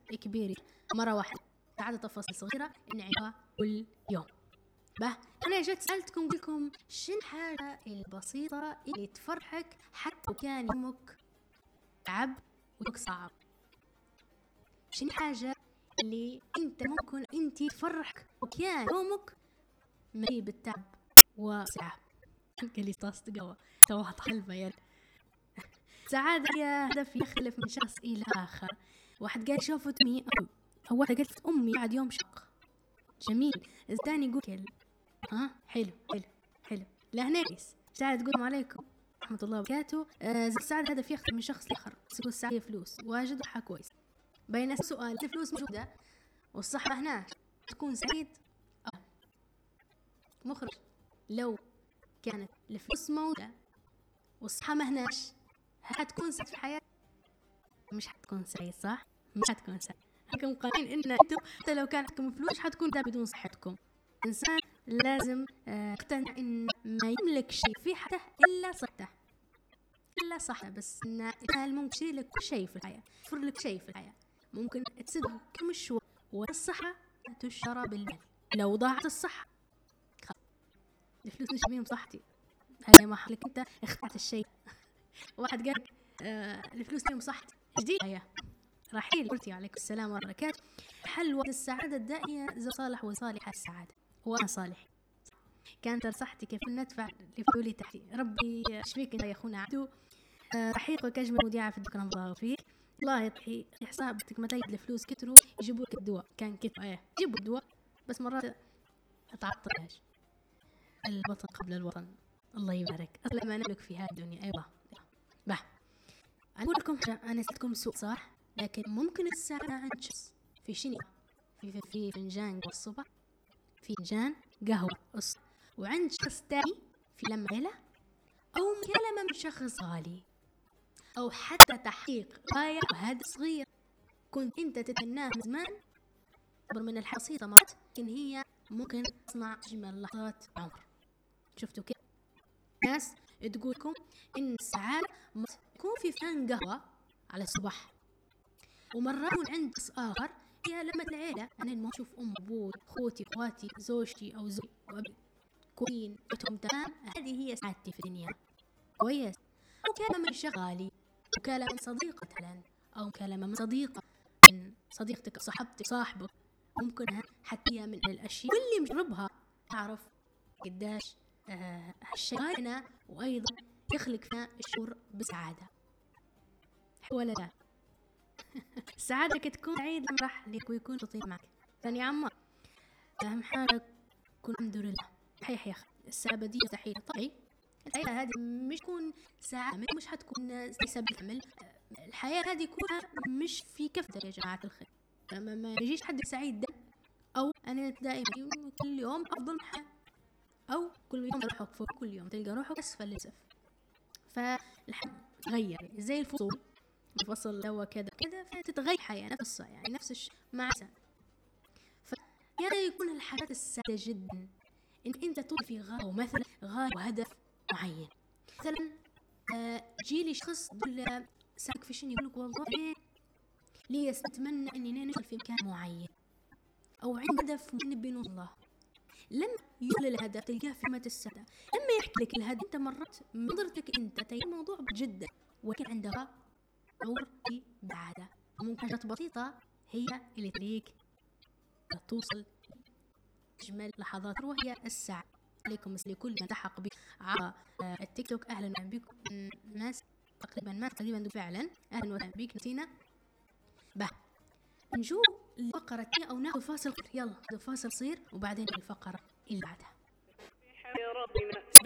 كبير مرة واحدة، عدد تفاصيل صغيرة نعيشها كل يوم. أنا جيت سألتكم لكم شن حاجة البسيطة اللي تفرحك حتى كان يومك تعب ويومك صعب؟ شن حاجة اللي انت ممكن انت تفرحك وكان يومك مليء بالتعب وصعب؟ قال طاسة قهوة توها طحلبة يا سعادة هي هدف يختلف من شخص إلى آخر. واحد قال شوفت أمي، أو واحد قالت أمي بعد يوم شق. جميل. الثاني يقول كل حلو حلو حلو. لا ناقص سعادة تقول عليكم ورحمة الله وبركاته. السعادة هدف يختلف من شخص لآخر. تكون السعادة فلوس واجد وحا كويس. بين السؤال الفلوس موجودة والصحة هناك تكون سعيد مخرج. لو كانت الفلوس موجودة والصحة ما هناش هتكون سعيد في الحياة؟ مش هتكون سعيد صح؟ مش هتكون سعيد. لكن قايلين إن أنتم حتى لو كان عندكم فلوس هتكون ده بدون صحتكم. إنسان لازم يقتنع إن ما يملك شيء في حياته إلا صحته، إلا صحته. بس إن المال ممكن يشتري لك كل شيء في الحياة، يوفر لك شيء في الحياة، ممكن تسد كم شوي، والصحة تشترى بالمال. لو ضاعت الصحة الفلوس مش بيهم صحتي. هذا ما حلك أنت اخترت الشيء. واحد قال الفلوس بيهم صحتي جديد هيا رحيل. قلتي عليكم السلام ورحمة الله وبركاته. حل السعادة الدائمة زي صالح وصالح السعادة. وأنا صالح كانت صحتي كيف ندفع لفلولي تحتي. ربي يشفيك يا أخونا عبدو. رحيقك أجمل مذيعة في الدكان الله فيك. الله يطحي حسابك ما تجد الفلوس كتروا يجيبوا لك الدواء. كان كتر يجيبوا الدواء بس مرات تعطلهاش. الوطن قبل الوطن. الله يبارك. أصلا ما نملك في هذه الدنيا. أيوة أقول لكم أنا سألتكم سوء صح، لكن ممكن السعادة عند شخص في شنو؟ في فنجان الصبح، فنجان قهوة الصبح، وعند شخص تاني في لمة عيلة، أو مكالمة من شخص غالي، أو حتى تحقيق غاية وهدف صغير كنت أنت تتمناه من زمان. أكبر من الحاجة بسيطة مرات إن هي ممكن تصنع أجمل لحظات عمر. شفتوا كيف؟ ناس تقول لكم إن السعادة تكون في فنجان قهوة على الصبح، ومرات يكون عند شخص آخر هي لمة العيلة. أنا لما أشوف أم أبوي أخوتي أخواتي زوجتي أو زوجي وأبي كوين بيتهم تمام، هذه هي سعادتي في الدنيا. كويس. مكالمة من شغالي، مكالمة من صديقة مثلا، أو مكالمة من صديقة من صديقتك صاحبتك صاحبك، ممكن حتى من الأشياء واللي مجربها تعرف قداش هالشيء غاينا، وأيضا يخلق فينا الشعور بسعادة. ولا لا؟ السعادة تكون سعيد لما راح لك ويكون لطيف معك. ثاني عمار أهم حاجة كن الحمد لله. صحيح يا أخي السعادة دي مستحيل. طيب الحياة هذه مش تكون سعادة، مش حتكون زي سبيل عمل. الحياة هذه كلها مش في كفتة يا جماعة الخير. ما يجيش حد سعيد ده أو أنا دائما كل يوم أفضل حال، أو كل يوم روحك فوق، كل يوم تلقى روحك أسفل للأسف. فالحياة تغير زي الفصول، الفصل هو كذا كذا فتتغير حياة نفسها، يعني نفس مع إنسان. فيا يكون الحاجات السهلة جدا إن أنت تضيف غاية، مثلا غاية وهدف معين. مثلا جيلي شخص دول ساك في شنو يقولك والله لي أتمنى إني ندخل في مكان معين، أو عند هدف نبي نوصل الله. لما يقول الهدف تلقاه في قمة السعادة. لما يحكي لك الهدف أنت مرت نظرتك أنت تلقى الموضوع جدا، ولكن عندها شعور بعادة. ممكن حاجات بسيطة هي اللي تريك توصل أجمل لحظات وهي السعادة. عليكم لكل من تحق بي على التيك توك. أهلا بكم ناس تقريبا فعلا أهلا وسهلا بك. نسينا نجو الفقرة أو ناخذ فاصل. يلا ناخذ فاصل قصير وبعدين الفقرة اللي بعدها.